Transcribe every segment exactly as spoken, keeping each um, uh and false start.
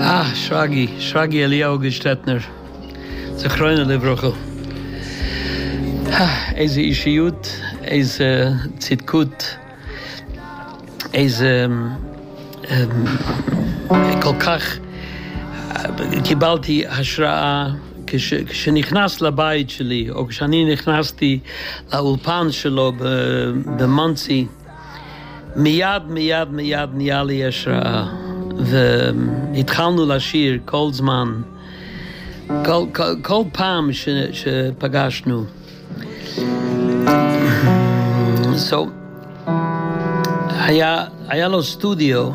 אה, שרגי, שרגי אליהו גשטטנר. זכרונו לברכה. איזה אישיות, איזה צדקות, איזה... כל כך קיבלתי השראה כש, כשנכנס לבית שלי, או כשאני נכנסתי לאולפן שלו במונסי, מיד, מיד, מיד נהיה לי השראה. והתחלנו לשיר כל זמן, כל, כל, כל פעם ש, שפגשנו. So, היה, היה לו סטודיו,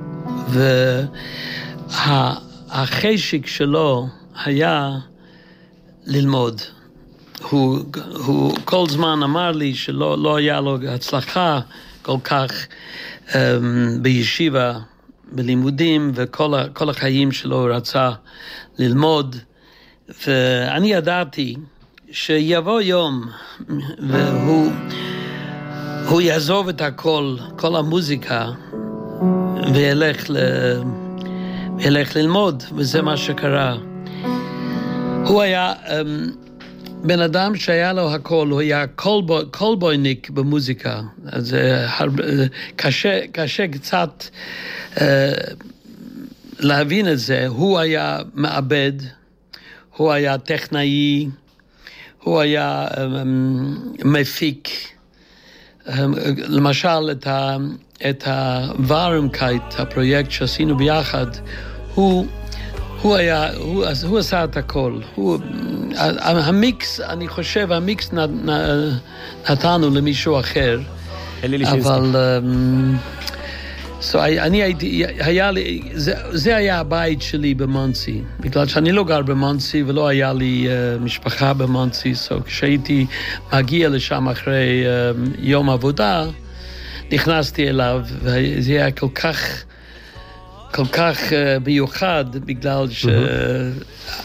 והחשק שלו היה ללמוד. הוא, הוא כל זמן אמר לי שלא לא היה לו הצלחה כל כך um, בישיבה, בלימודים, וכל ה, כל החיים שלו הוא רצה ללמוד. ואני ידעתי שיבוא יום והוא הוא יעזוב את הכל, כל המוזיקה, וילך, ל... וילך ללמוד, וזה מה שקרה. הוא היה um, בן אדם שהיה לו הכל, הוא היה קולבו, קולבויניק במוזיקה. אז הרבה, קשה, קשה קצת uh, להבין את זה. הוא היה מעבד, הוא היה טכנאי, הוא היה um, מפיק. למשל, את ה את הווארמקייט, הפרויקט שעשינו ביחד, הוא הוא היה הוא הוא עשה את הכל. הוא המיקס, אני חושב המיקס נתנו למישהו אחר, אבל so אני הייתי, היה לי, זה, זה היה הבית שלי במונסי, בגלל שאני לא גר במונסי ולא היה לי uh, משפחה במונסי, so כשהייתי מגיע לשם אחרי uh, יום עבודה, נכנסתי אליו, וזה היה כל כך, כל כך uh, מיוחד, בגלל ש...